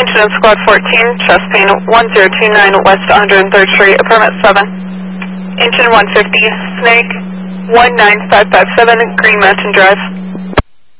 Engine Squad 14, chest pain 1029 West 103rd Street, affirmative 7. Engine 150, Snake 19557, Green Mountain Drive.